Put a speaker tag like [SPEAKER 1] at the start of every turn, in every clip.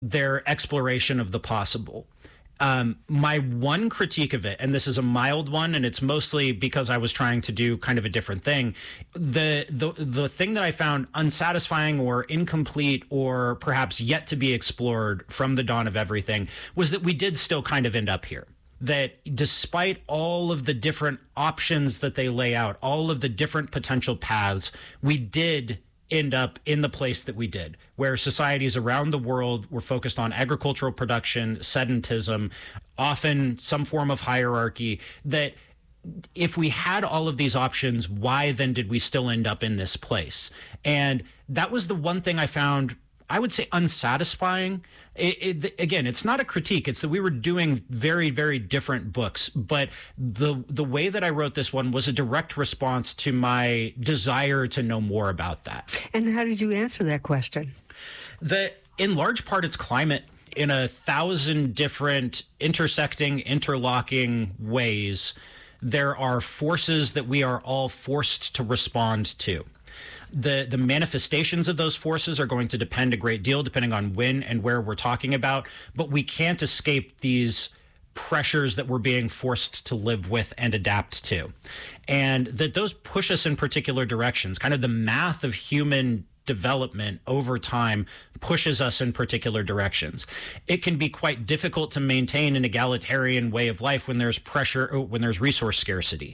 [SPEAKER 1] their exploration of the possible. My one critique of it, and this is a mild one, and it's mostly because I was trying to do kind of a different thing. The thing that I found unsatisfying or incomplete or perhaps yet to be explored from the dawn of everything was that we did still kind of end up here. That despite all of the different options that they lay out, all of the different potential paths, we did end up in the place that we did, where societies around the world were focused on agricultural production, sedentism, often some form of hierarchy, that if we had all of these options, why then did we still end up in this place? And that was the one thing I found, I would say, unsatisfying. Again, it's not a critique. It's that we were doing very, very different books. But the way that I wrote this one was a direct response to my desire to know more about that.
[SPEAKER 2] And how did you answer that question?
[SPEAKER 1] In large part, it's climate. In 1,000 different intersecting, interlocking ways, there are forces that we are all forced to respond to. The manifestations of those forces are going to depend a great deal depending on when and where we're talking about, but we can't escape these pressures that we're being forced to live with and adapt to. And that those push us in particular directions. Kind of the math of human development over time pushes us in particular directions. It can be quite difficult to maintain an egalitarian way of life when there's pressure, when there's resource scarcity.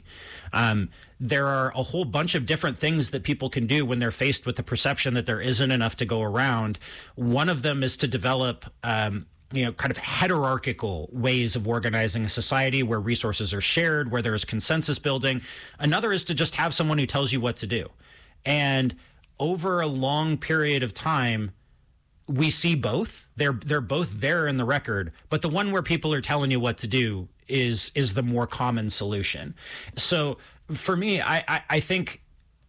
[SPEAKER 1] There are a whole bunch of different things that people can do when they're faced with the perception that there isn't enough to go around. One of them is to develop kind of hierarchical ways of organizing a society where resources are shared, where there is consensus building. Another is to just have someone who tells you what to do. And over a long period of time, we see both. They're both there in the record, but the one where people are telling you what to do is the more common solution. So for me, I think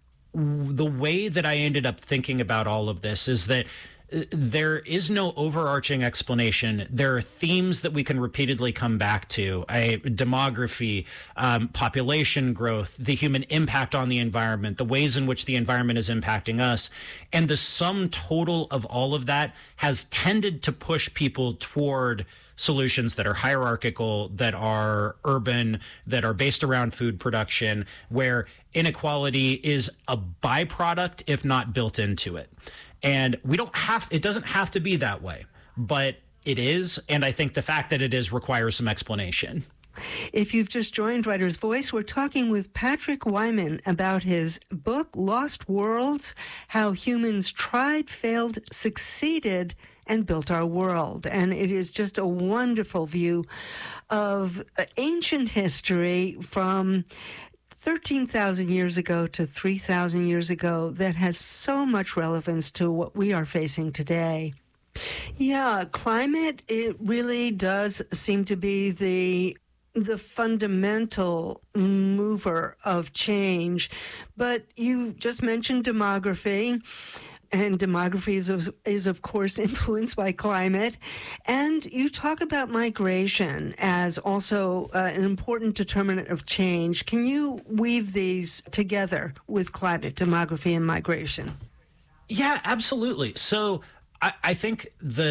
[SPEAKER 1] the way that I ended up thinking about all of this is that there is no overarching explanation. There are themes that we can repeatedly come back to: demography, population growth, the human impact on the environment, the ways in which the environment is impacting us. And the sum total of all of that has tended to push people toward solutions that are hierarchical, that are urban, that are based around food production, where inequality is a byproduct, if not built into it. And it doesn't have to be that way, but it is. And I think the fact that it is requires some explanation.
[SPEAKER 2] If you've just joined Writer's Voice, we're talking with Patrick Wyman about his book, Lost Worlds: How Humans Tried, Failed, Succeeded, and Built Our World. And it is just a wonderful view of ancient history from 13,000 years ago to 3,000 years ago that has so much relevance to what we are facing today. Yeah, climate, it really does seem to be the fundamental mover of change. But you just mentioned demography. And demography is of course influenced by climate. And you talk about migration as also an important determinant of change. Can you weave these together with climate, demography, and migration?
[SPEAKER 1] Yeah, absolutely. So I think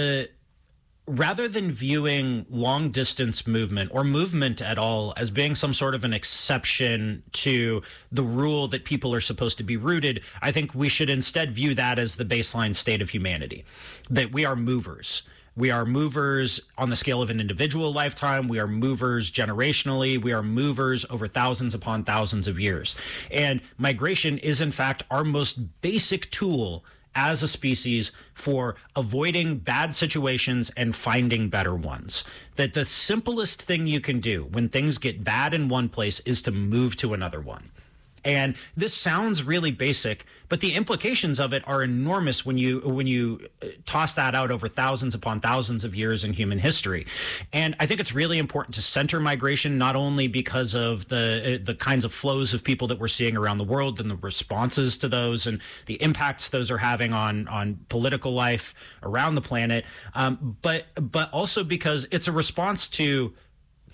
[SPEAKER 1] rather than viewing long distance movement or movement at all as being some sort of an exception to the rule that people are supposed to be rooted, I think we should instead view that as the baseline state of humanity, that we are movers. We are movers on the scale of an individual lifetime. We are movers generationally. We are movers over thousands upon thousands of years. And migration is, in fact, our most basic tool as a species for avoiding bad situations and finding better ones. That the simplest thing you can do when things get bad in one place is to move to another one. And this sounds really basic, but the implications of it are enormous when you toss that out over thousands upon thousands of years in human history. And I think it's really important to center migration, not only because of the kinds of flows of people that we're seeing around the world and the responses to those and the impacts those are having on political life around the planet, but also because it's a response to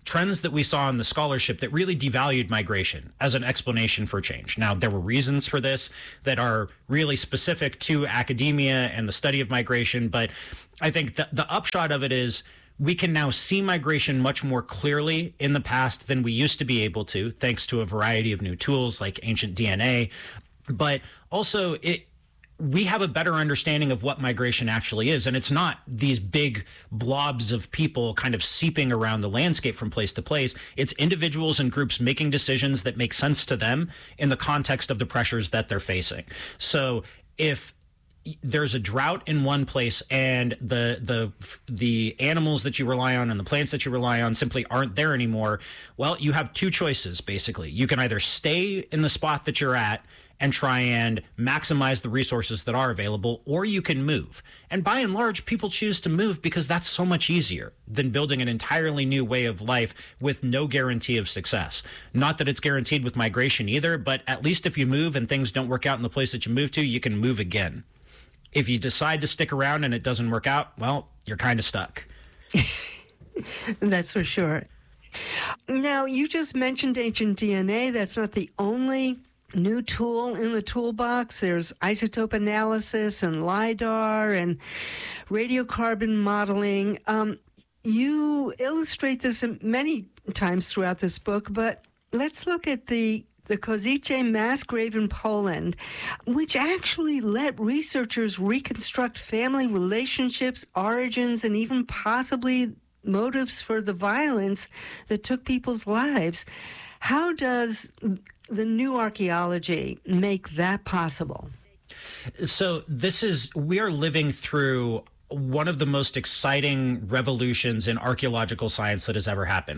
[SPEAKER 1] trends that we saw in the scholarship that really devalued migration as an explanation for change. Now, there were reasons for this that are really specific to academia and the study of migration, but I think the upshot of it is we can now see migration much more clearly in the past than we used to be able to, thanks to a variety of new tools like ancient DNA. But also, we have a better understanding of what migration actually is. And it's not these big blobs of people kind of seeping around the landscape from place to place. It's individuals and groups making decisions that make sense to them in the context of the pressures that they're facing. So if there's a drought in one place and the animals that you rely on and the plants that you rely on simply aren't there anymore, well, you have two choices, basically. You can either stay in the spot that you're at and try and maximize the resources that are available, or you can move. And by and large, people choose to move because that's so much easier than building an entirely new way of life with no guarantee of success. Not that it's guaranteed with migration either, but at least if you move and things don't work out in the place that you moved to, you can move again. If you decide to stick around and it doesn't work out, well, you're kind of stuck.
[SPEAKER 2] That's for sure. Now, you just mentioned ancient DNA. That's not the only new tool in the toolbox. There's isotope analysis and LIDAR and radiocarbon modeling. You illustrate this many times throughout this book, but let's look at the Kozice mass grave in Poland, which actually let researchers reconstruct family relationships, origins, and even possibly motives for the violence that took people's lives. How does the new archaeology make that possible?
[SPEAKER 1] So we are living through one of the most exciting revolutions in archaeological science that has ever happened.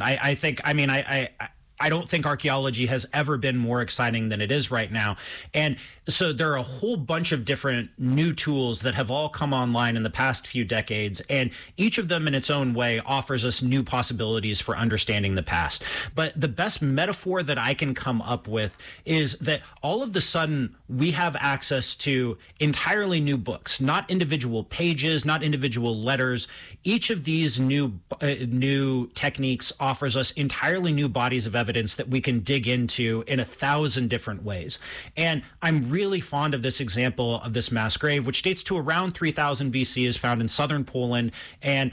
[SPEAKER 1] I don't think archaeology has ever been more exciting than it is right now. And so there are a whole bunch of different new tools that have all come online in the past few decades, and each of them in its own way offers us new possibilities for understanding the past. But the best metaphor that I can come up with is that all of a sudden we have access to entirely new books, not individual pages, not individual letters. Each of these new techniques offers us entirely new bodies of evidence that we can dig into in 1,000 different ways. And I'm really fond of this example of this mass grave, which dates to around 3000 BC, is found in southern Poland, and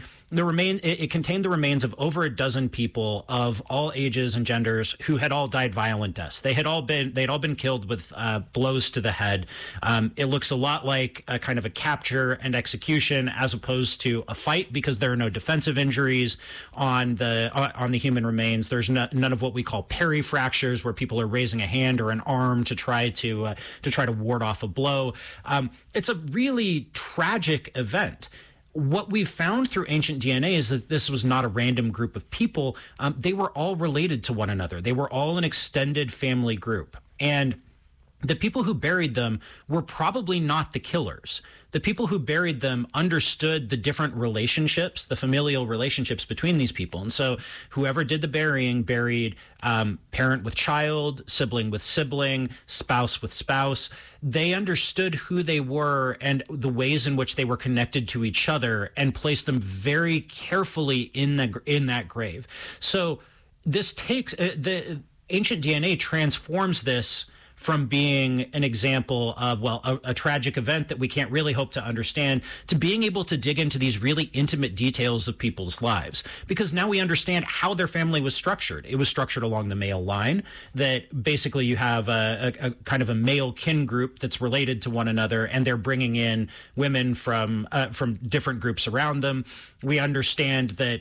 [SPEAKER 1] it contained the remains of over a dozen people of all ages and genders who had all died violent deaths. They'd all been killed with blows to the head. It looks a lot like a kind of a capture and execution as opposed to a fight, because there are no defensive injuries on the human remains. There's none of what we call perifractures, where people are raising a hand or an arm to try to ward off a blow. It's a really tragic event. What we've found through ancient DNA is that this was not a random group of people. They were all related to one another. They were all an extended family group. And the people who buried them were probably not the killers. The people who buried them understood the different relationships, the familial relationships between these people. And so whoever did the burying buried parent with child, sibling with sibling, spouse with spouse. They understood who they were and the ways in which they were connected to each other and placed them very carefully in that grave. So this takes the ancient DNA transforms this from being an example of, a tragic event that we can't really hope to understand, to being able to dig into these really intimate details of people's lives. Because now we understand how their family was structured. It was structured along the male line, that basically you have a kind of a male kin group that's related to one another, and they're bringing in women from different groups around them. We understand that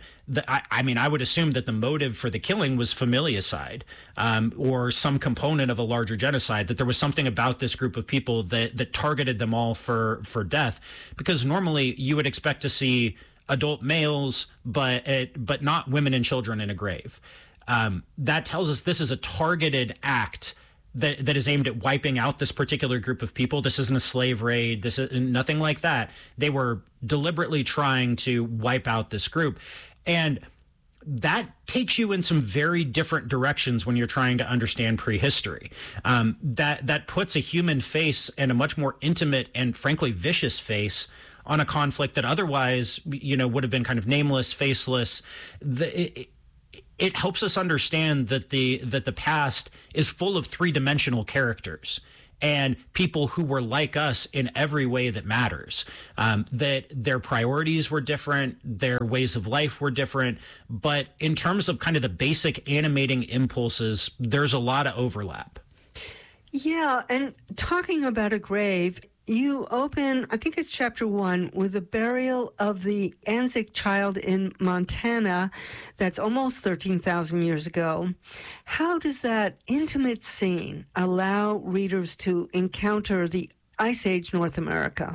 [SPEAKER 1] I would assume that the motive for the killing was familicide, or some component of a larger genocide, that there was something about this group of people that targeted them all for death. Because normally you would expect to see adult males, but not women and children in a grave. That tells us this is a targeted act that is aimed at wiping out this particular group of people. This isn't a slave raid. This is nothing like that. They were deliberately trying to wipe out this group. And that takes you in some very different directions when you're trying to understand prehistory. That puts a human face and a much more intimate and frankly vicious face on a conflict that otherwise, would have been kind of nameless, faceless. it helps us understand that the past is full of three-dimensional characters and people who were like us in every way that matters, that their priorities were different, their ways of life were different. But in terms of kind of the basic animating impulses, there's a lot of overlap.
[SPEAKER 2] Yeah, and talking about a grave, you open, I think it's chapter 1, with the burial of the Anzac child in Montana. That's almost 13,000 years ago. How does that intimate scene allow readers to encounter the Ice Age North America?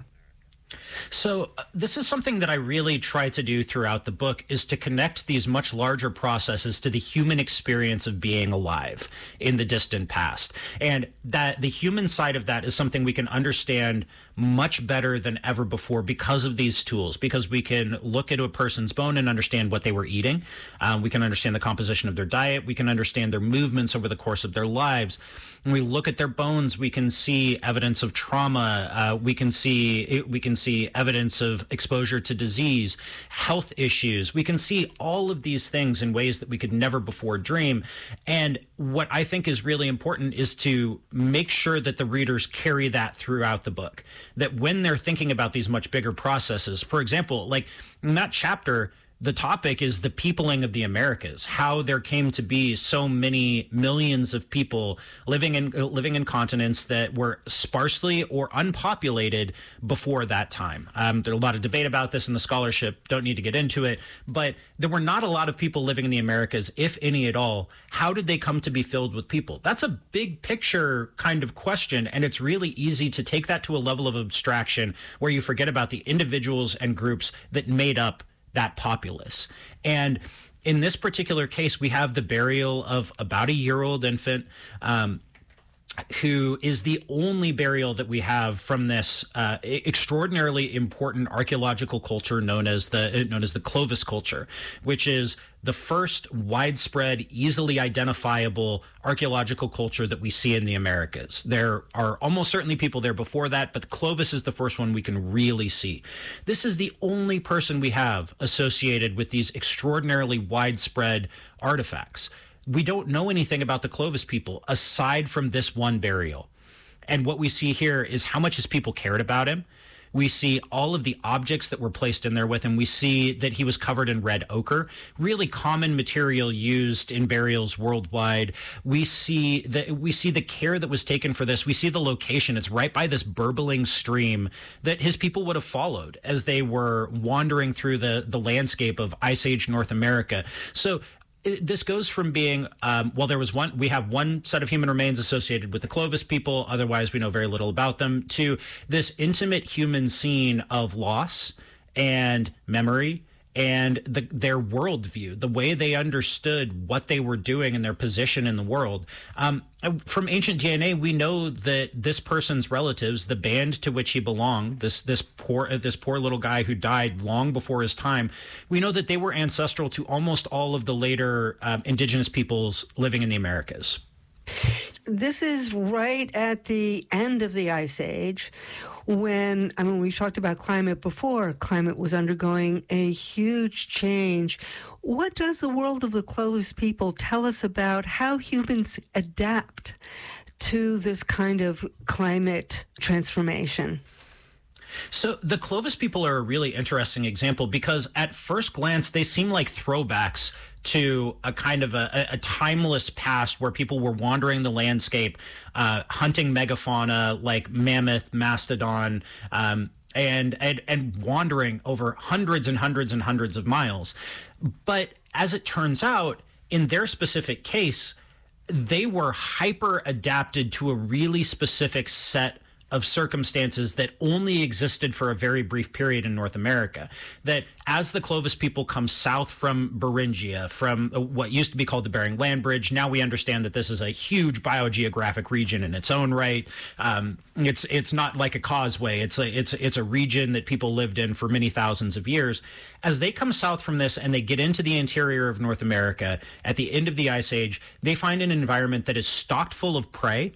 [SPEAKER 1] So this is something that I really try to do throughout the book, is to connect these much larger processes to the human experience of being alive in the distant past. And that the human side of that is something we can understand much better than ever before because of these tools, because we can look at a person's bone and understand what they were eating. We can understand the composition of their diet. We can understand their movements over the course of their lives. When we look at their bones, we can see evidence of trauma. We can see evidence of exposure to disease, health issues. We can see all of these things in ways that we could never before dream. And what I think is really important is to make sure that the readers carry that throughout the book, that when they're thinking about these much bigger processes, for example, like in that chapter, the topic is the peopling of the Americas, how there came to be so many millions of people living in continents that were sparsely or unpopulated before that time. There's a lot of debate about this in the scholarship, don't need to get into it, but there were not a lot of people living in the Americas, if any at all. How did they come to be filled with people? That's a big picture kind of question, and it's really easy to take that to a level of abstraction where you forget about the individuals and groups that made up that populace. And in this particular case, we have the burial of about a year-old infant, who is the only burial that we have from this extraordinarily important archaeological culture known as the Clovis culture, which is the first widespread, easily identifiable archaeological culture that we see in the Americas. There are almost certainly people there before that, but Clovis is the first one we can really see. This is the only person we have associated with these extraordinarily widespread artifacts. We don't know anything about the Clovis people aside from this one burial. And what we see here is how much his people cared about him. We see all of the objects that were placed in there with him. We see that he was covered in red ochre, really common material used in burials worldwide. We see the care that was taken for this. We see the location. It's right by this burbling stream that his people would have followed as they were wandering through the landscape of Ice Age North America. So this goes from being, we have one set of human remains associated with the Clovis people, otherwise we know very little about them, to this intimate human scene of loss and memory and their worldview, the way they understood what they were doing and their position in the world. From ancient DNA, we know that this person's relatives, the band to which he belonged, this poor little guy who died long before his time, we know that they were ancestral to almost all of the later indigenous peoples living in the Americas.
[SPEAKER 2] This is right at the end of the Ice Age when, we talked about climate before. Climate was undergoing a huge change. What does the world of the Clovis people tell us about how humans adapt to this kind of climate transformation?
[SPEAKER 1] So the Clovis people are a really interesting example because at first glance, they seem like throwbacks to a kind of a timeless past where people were wandering the landscape, hunting megafauna like mammoth, mastodon, and wandering over hundreds and hundreds and hundreds of miles. But as it turns out, in their specific case, they were hyper adapted to a really specific set of circumstances that only existed for a very brief period in North America. That as the Clovis people come south from Beringia, from what used to be called the Bering Land Bridge, now we understand that this is a huge biogeographic region in its own right. It's not like a causeway. It's a region that people lived in for many thousands of years. As they come south from this and they get into the interior of North America at the end of the Ice Age, they find an environment that is stocked full of prey,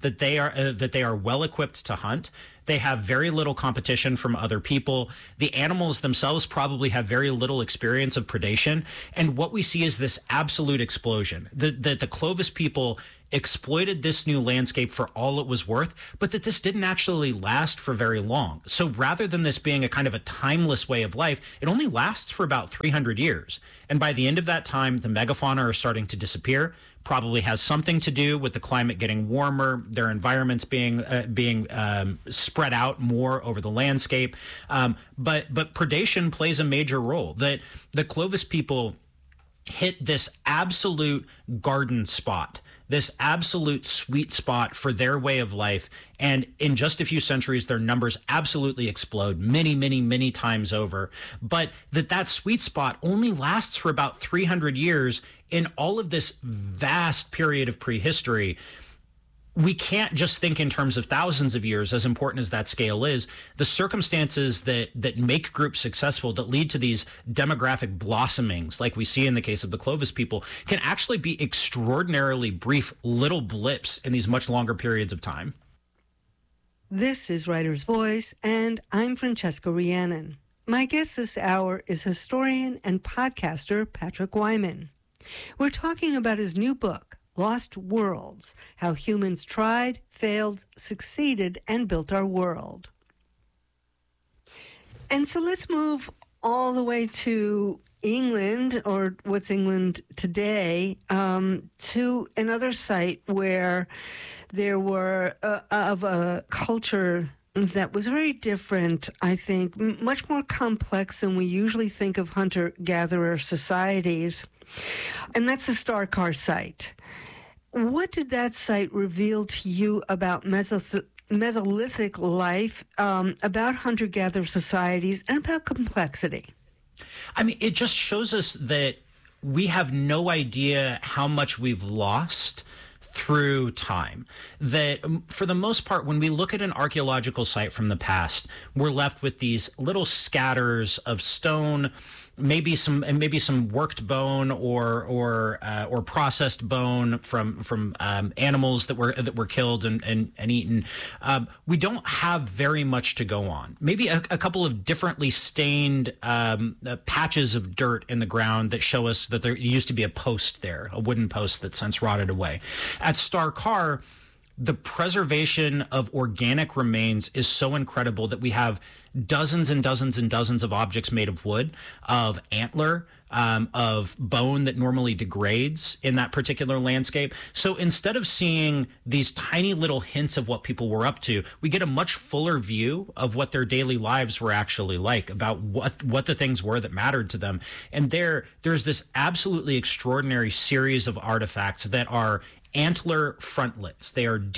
[SPEAKER 1] that they are well equipped to hunt. They have very little competition from other people. The animals themselves probably have very little experience of predation. And what we see is this absolute explosion. The Clovis people exploited this new landscape for all it was worth, but that this didn't actually last for very long. So rather than this being a kind of a timeless way of life, it only lasts for about 300 years. And by the end of that time, the megafauna are starting to disappear. Probably has something to do with the climate getting warmer, their environments being spread out more over the landscape. But predation plays a major role. That the Clovis people hit this absolute garden spot, this absolute sweet spot for their way of life. And in just a few centuries, their numbers absolutely explode many, many, many times over. But that sweet spot only lasts for about 300 years in all of this vast period of prehistory. We can't just think in terms of thousands of years, as important as that scale is. The circumstances that make groups successful, that lead to these demographic blossomings, like we see in the case of the Clovis people, can actually be extraordinarily brief little blips in these much longer periods of time.
[SPEAKER 2] This is Writer's Voice, and I'm Francesca Rhiannon. My guest this hour is historian and podcaster Patrick Wyman. We're talking about his new book, Lost Worlds, How Humans Tried, Failed, Succeeded, and Built Our World. And so let's move all the way to England, or what's England today, to another site where there were of a culture that was very different, I think, much more complex than we usually think of hunter-gatherer societies. And that's the Star-Kar site. What did that site reveal to you about Mesolithic life, about hunter-gatherer societies, and about complexity?
[SPEAKER 1] I mean, it just shows us that we have no idea how much we've lost through time. That for the most part, when we look at an archaeological site from the past, we're left with these little scatters of stone, maybe some worked bone or processed bone from animals that were killed and eaten. We don't have very much to go on. Maybe a couple of differently stained patches of dirt in the ground that show us that there used to be a post there, a wooden post that's since rotted away. At Star-Kar, the preservation of organic remains is so incredible that we have dozens and dozens and dozens of objects made of wood, of antler, of bone that normally degrades in that particular landscape. So instead of seeing these tiny little hints of what people were up to, we get a much fuller view of what their daily lives were actually like, about what the things were that mattered to them. And there's this absolutely extraordinary series of artifacts that are antler frontlets. They are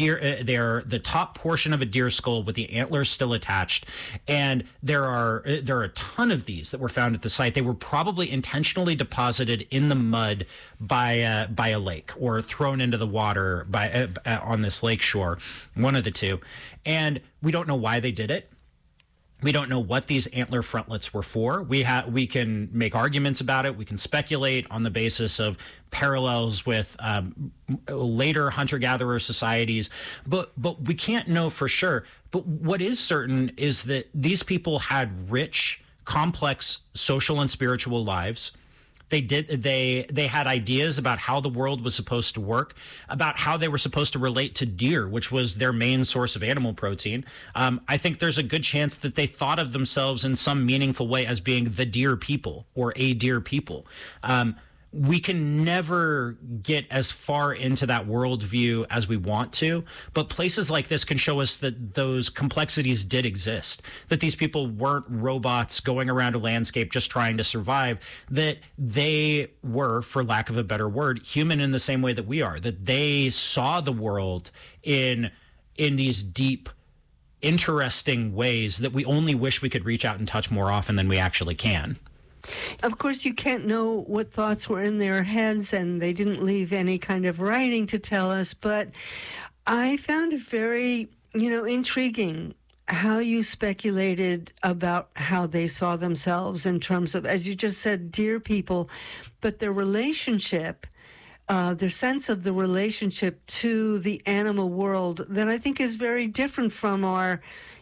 [SPEAKER 1] the top portion of a deer skull with the antlers still attached. And there are a ton of these that were found at the site. They were probably intentionally deposited in the mud by a lake, or thrown into the water on this lake shore, one of the two. And we don't know why they did it. We don't know what these antler frontlets were for. We can make arguments about it. We can speculate on the basis of parallels with later hunter-gatherer societies, but we can't know for sure. But what is certain is that these people had rich, complex social and spiritual lives. They had ideas about how the world was supposed to work, about how they were supposed to relate to deer, which was their main source of animal protein. I think there's a good chance that they thought of themselves in some meaningful way as being the deer people or a deer people. We can never get as far into that worldview as we want to, but places like this can show us that those complexities did exist, that these people weren't robots going around a landscape just trying to survive, that they were, for lack of a better word, human in the same way that we are, that they saw the world in these deep, interesting ways that we only wish we could reach out and touch more often than we actually can.
[SPEAKER 2] Of course, you can't know what thoughts were in their heads, and they didn't leave any kind of writing to tell us, but I found it very, intriguing how you speculated about how they saw themselves in terms of, as you just said, deer people, but their relationship their sense of the relationship to the animal world that I think is very different from our,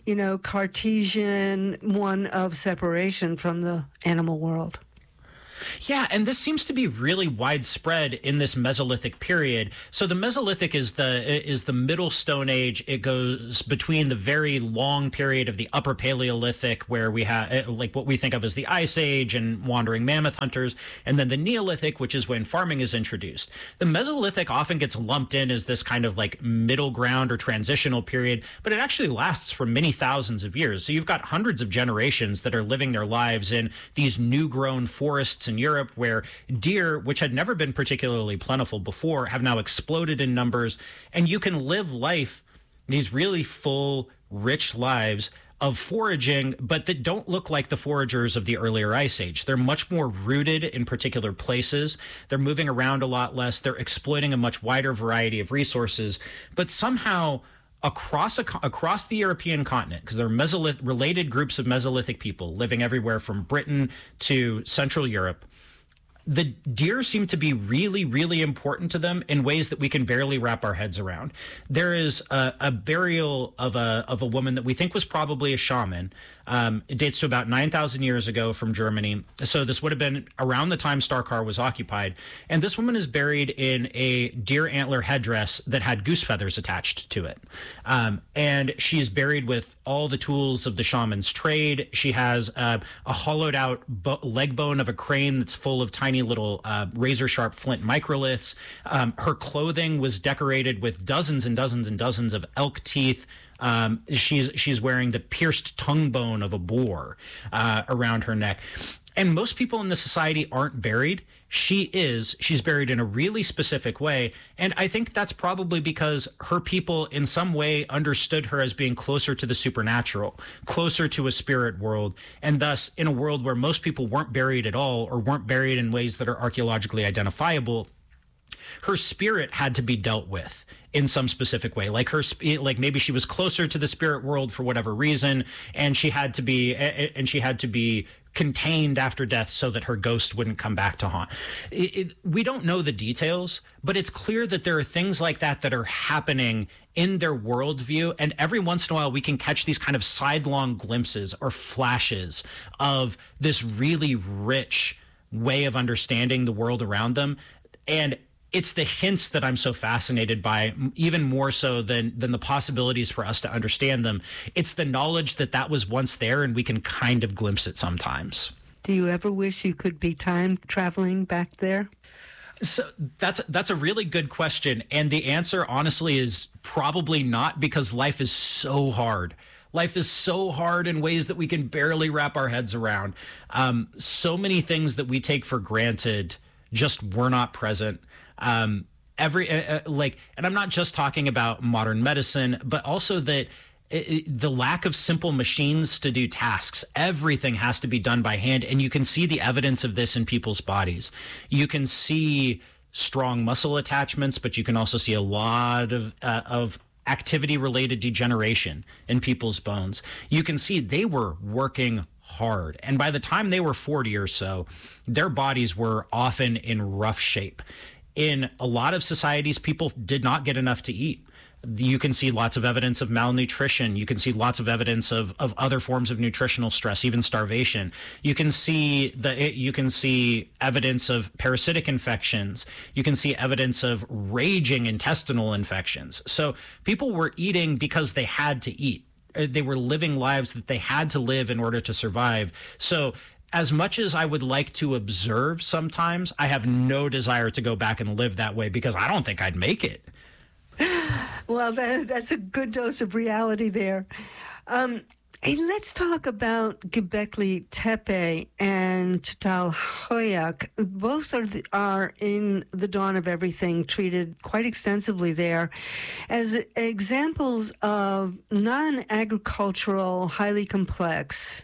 [SPEAKER 2] Cartesian one of separation from the animal world.
[SPEAKER 1] Yeah, and this seems to be really widespread in this Mesolithic period. So the Mesolithic is the Middle Stone Age. It goes between the very long period of the Upper Paleolithic, where we have like what we think of as the Ice Age and wandering mammoth hunters, and then the Neolithic, which is when farming is introduced. The Mesolithic often gets lumped in as this kind of like middle ground or transitional period, but it actually lasts for many thousands of years. So you've got hundreds of generations that are living their lives in these new-grown forests in Europe, where deer, which had never been particularly plentiful before, have now exploded in numbers, and you can live life, these really full, rich lives of foraging, but that don't look like the foragers of the earlier Ice Age. They're much more rooted in particular places. They're moving around a lot less. They're exploiting a much wider variety of resources, but somehow across the European continent, because there are related groups of Mesolithic people living everywhere from Britain to Central Europe, the deer seem to be really, really important to them in ways that we can barely wrap our heads around. There is a burial of a woman that we think was probably a shaman. It dates to about 9,000 years ago from Germany. So this would have been around the time Starkar was occupied. And this woman is buried in a deer antler headdress that had goose feathers attached to it. And she's buried with all the tools of the shaman's trade. She has a hollowed out leg bone of a crane that's full of tiny little razor sharp flint microliths. Her clothing was decorated with dozens and dozens and dozens of elk teeth. She's wearing the pierced tongue bone of a boar around her neck. And most people in the society aren't buried. She's buried in a really specific way. And I think that's probably because her people in some way understood her as being closer to the supernatural, closer to a spirit world. And thus, in a world where most people weren't buried at all or weren't buried in ways that are archaeologically identifiable, her spirit had to be dealt with in some specific way. Like maybe she was closer to the spirit world for whatever reason, and she had to be contained after death so that her ghost wouldn't come back to haunt. We don't know the details, but it's clear that there are things like that that are happening in their worldview. And every once in a while, we can catch these kind of sidelong glimpses or flashes of this really rich way of understanding the world around them. And it's the hints that I'm so fascinated by, even more so than the possibilities for us to understand them. It's the knowledge that that was once there, and we can kind of glimpse it sometimes.
[SPEAKER 2] Do you ever wish you could be time traveling back there?
[SPEAKER 1] So that's a really good question. And the answer, honestly, is probably not, because life is so hard. Life is so hard in ways that we can barely wrap our heads around. So many things that we take for granted just were not present. And I'm not just talking about modern medicine, but also that the lack of simple machines to do tasks. Everything has to be done by hand, and you can see the evidence of this in people's bodies. You can see strong muscle attachments, but you can also see a lot of activity-related degeneration in people's bones. You can see they were working hard, and by the time they were 40 or so, their bodies were often in rough shape. In a lot of societies, people did not get enough to eat. You can see lots of evidence of malnutrition. You can see lots of evidence of other forms of nutritional stress, even starvation. You can see evidence of parasitic infections. You can see evidence of raging intestinal infections. So people were eating because they had to eat. They were living lives that they had to live in order to survive. So as much as I would like to observe sometimes, I have no desire to go back and live that way, because I don't think I'd make it.
[SPEAKER 2] Well, that's a good dose of reality there. Hey, let's talk about Göbekli Tepe and Çatalhöyük. Both are in the dawn of everything, treated quite extensively there as examples of non-agricultural, highly complex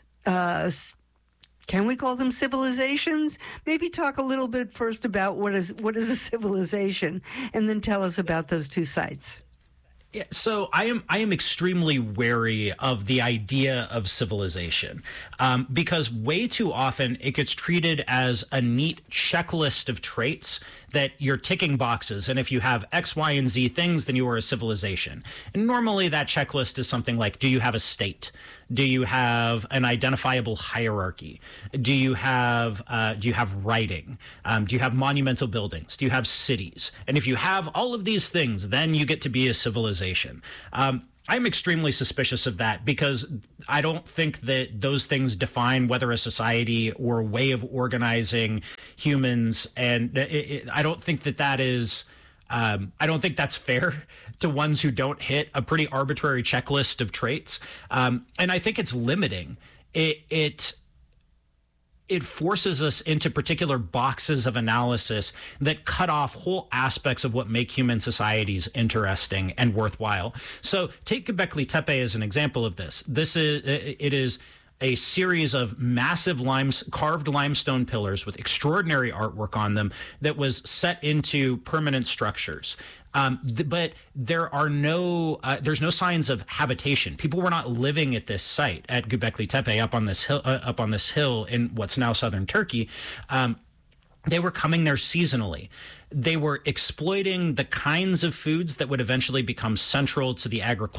[SPEAKER 2] can we call them civilizations? Maybe talk a little bit first about what is a civilization, and then tell us about those two sites.
[SPEAKER 1] Yeah, so I am extremely wary of the idea of civilization because way too often it gets treated as a neat checklist of traits that you're ticking boxes. And if you have X, Y, and Z things, then you are a civilization. And normally that checklist is something like, do you have a state? Do you have an identifiable hierarchy? Do you have writing? Do you have monumental buildings? Do you have cities? And if you have all of these things, then you get to be a civilization. I'm extremely suspicious of that because I don't think that those things define whether a society or a way of organizing humans. And I don't think that is. I don't think that's fair to ones who don't hit a pretty arbitrary checklist of traits. And I think it's limiting. It forces us into particular boxes of analysis that cut off whole aspects of what make human societies interesting and worthwhile. So take Göbekli Tepe as an example of this. It is a series of massive carved limestone pillars with extraordinary artwork on them that was set into permanent structures. But there's no signs of habitation. People were not living at this site at Göbekli Tepe up on this hill in what's now southern Turkey. They were coming there seasonally. They were exploiting the kinds of foods that would eventually become central to the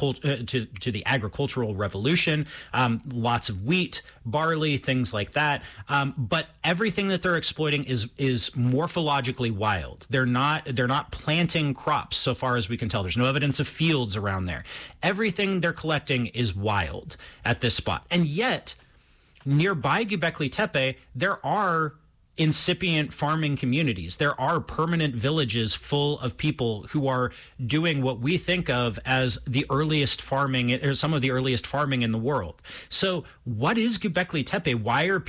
[SPEAKER 1] agricultural revolution. Lots of wheat, barley, things like that. But everything that they're exploiting is morphologically wild. They're not planting crops, so far as we can tell. There's no evidence of fields around there. Everything they're collecting is wild at this spot. And yet, nearby Göbekli Tepe, there are incipient farming communities. There are permanent villages full of people who are doing what we think of as the earliest farming, or some of the earliest farming in the world. So what is Göbekli Tepe? Why are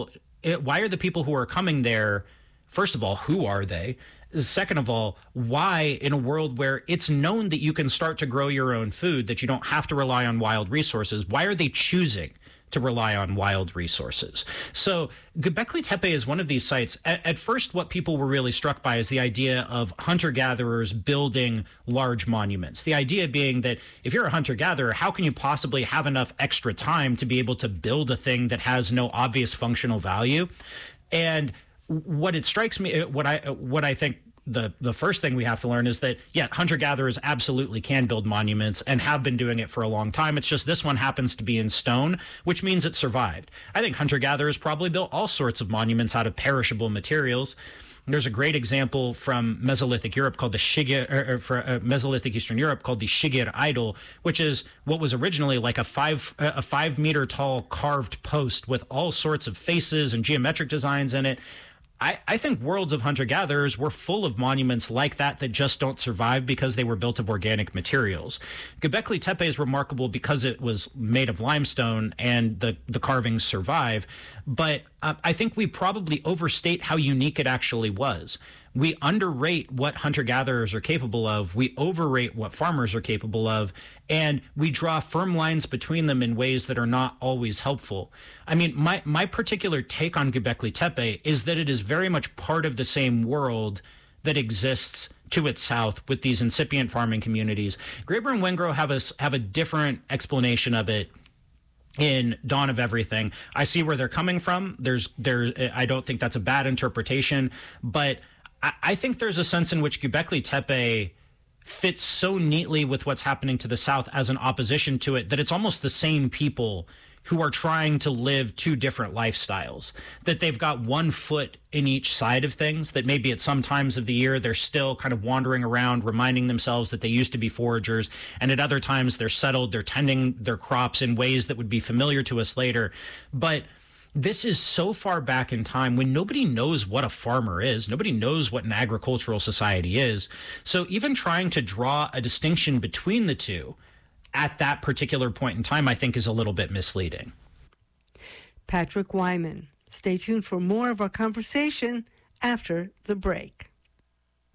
[SPEAKER 1] the people who are coming there? First of all, who are they? Second of all, why, in a world where it's known that you can start to grow your own food, that you don't have to rely on wild resources, why are they choosing to rely on wild resources? So Göbekli Tepe is one of these sites. At first, what people were really struck by is the idea of hunter-gatherers building large monuments. The idea being that if you're a hunter-gatherer, how can you possibly have enough extra time to be able to build a thing that has no obvious functional value? And what it strikes me, what I think the first thing we have to learn is that, yeah, hunter-gatherers absolutely can build monuments and have been doing it for a long time. It's just this one happens to be in stone, which means it survived. I think hunter-gatherers probably built all sorts of monuments out of perishable materials. There's a great example from Mesolithic Europe called the Shigir, Mesolithic Eastern Europe called the Shigir idol, which is what was originally like a 5 meter tall carved post with all sorts of faces and geometric designs in it. I think worlds of hunter-gatherers were full of monuments like that just don't survive because they were built of organic materials. Göbekli Tepe is remarkable because it was made of limestone and the carvings survive, but I think we probably overstate how unique it actually was. We underrate what hunter-gatherers are capable of, we overrate what farmers are capable of, and we draw firm lines between them in ways that are not always helpful. I mean, my particular take on Göbekli Tepe is that it is very much part of the same world that exists to its south with these incipient farming communities. Graeber and Wengrow have a different explanation of it in Dawn of Everything. I see where they're coming from. I don't think that's a bad interpretation, but I think there's a sense in which Göbekli Tepe fits so neatly with what's happening to the south as an opposition to it that it's almost the same people who are trying to live two different lifestyles, that they've got one foot in each side of things, that maybe at some times of the year they're still kind of wandering around reminding themselves that they used to be foragers, and at other times they're settled, they're tending their crops in ways that would be familiar to us later. But this is so far back in time when nobody knows what a farmer is. Nobody knows what an agricultural society is. So even trying to draw a distinction between the two at that particular point in time, I think, is a little bit misleading.
[SPEAKER 2] Patrick Wyman. Stay tuned for more of our conversation after the break.